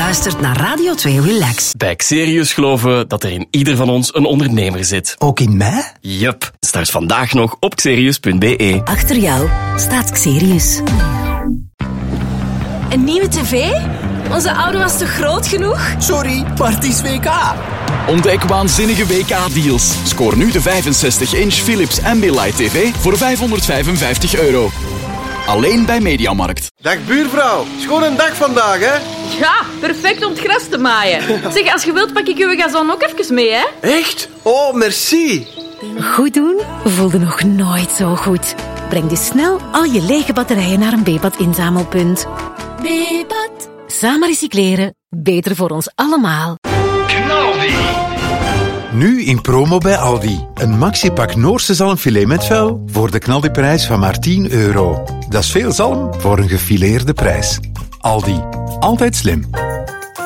luistert naar Radio 2 Relax. Bij Xerius geloven we dat er in ieder van ons een ondernemer zit. Ook in mij? Yup. Start vandaag nog op xerius.be. Achter jou staat Xerius. Een nieuwe tv? Onze oude was toch groot genoeg? Sorry, maar het is WK. Ontdek waanzinnige WK-deals. Scoor nu de 65-inch Philips Ambilight TV voor €555. Alleen bij Mediamarkt. Dag buurvrouw, schoon een dag vandaag, hè? Ja, perfect om het gras te maaien. Zeg, als je wilt pak ik uw gazon ook even mee, hè? Echt? Oh, merci. Goed doen voelde nog nooit zo goed. Breng dus snel al je lege batterijen naar een Bepat-inzamelpunt. Bepat. Samen recycleren. Beter voor ons allemaal. Nu in promo bij Aldi. Een maxipak Noorse zalmfilet met vel voor de knaldiprijs van maar €10. Dat is veel zalm voor een gefileerde prijs. Aldi. Altijd slim.